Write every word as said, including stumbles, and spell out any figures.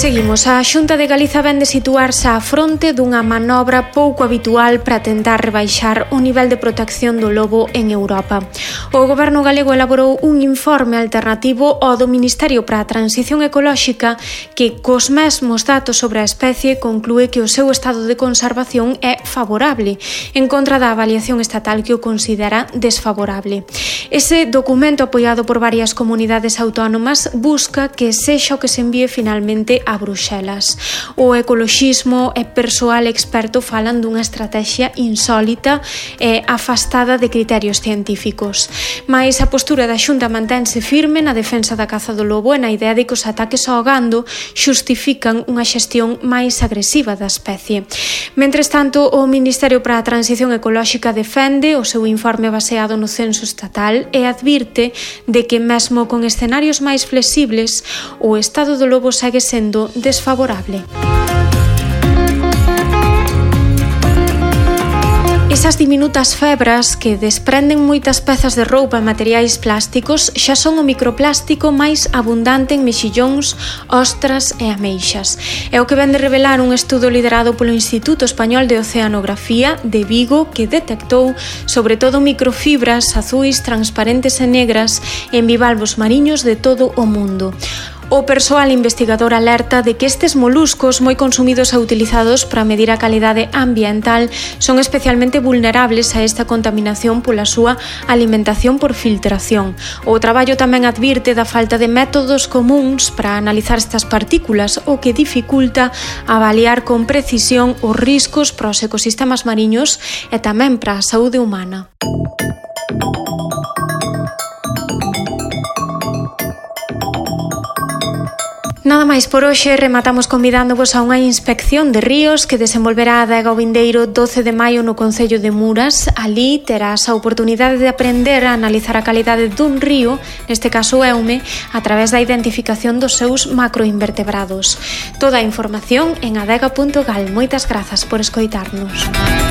Seguimos. A Xunta de Galiza vén de situarse á fronte dunha manobra pouco habitual para tentar rebaixar o nivel de protección do lobo en Europa. O Goberno galego elaborou un informe alternativo ao do Ministerio para a Transición Ecolóxica que, cos mesmos datos sobre a especie, conclúe que o seu estado de conservación é favorable, en contra da avaliación estatal que o considera desfavorable. Ese documento, apoiado por varias comunidades autónomas, busca que sexa o que se envíe finalmente a Bruxelas. O ecoloxismo e persoal experto falan dunha estrategia insólita e afastada de criterios científicos. Mais a postura da Xunta mantense firme na defensa da caza do lobo e na idea de que os ataques ao gando xustifican unha xestión máis agresiva da especie. Mentres tanto, o Ministerio para a Transición Ecolóxica defende o seu informe baseado no censo estatal e advirte de que mesmo con escenarios máis flexibles, o estado do lobo segue sendo desfavorable. Esas diminutas febras que desprenden moitas pezas de roupa e materiais plásticos xa son o microplástico máis abundante en mexillóns, ostras e ameixas. É o que vén de revelar un estudo liderado polo Instituto Español de Oceanografía de Vigo, que detectou sobre todo microfibras azuis, transparentes e negras en bivalvos mariños de todo o mundo. O persoal investigador alerta de que estes moluscos, moi consumidos e utilizados para medir a calidade ambiental, son especialmente vulnerables a esta contaminación pola súa alimentación por filtración. O traballo tamén advirte da falta de métodos comúns para analizar estas partículas, o que dificulta avaliar con precisión os riscos para os ecosistemas mariños e tamén para a saúde humana. Nada máis por hoxe, rematamos convidándovos a unha inspección de ríos que desenvolverá a adega o vindeiro doce de maio no concello de Muras. Alí terás a oportunidade de aprender a analizar a calidade dun río, neste caso o Eume, a través da identificación dos seus macroinvertebrados. Toda a información en adega punto gal. Moitas grazas por escoitarnos.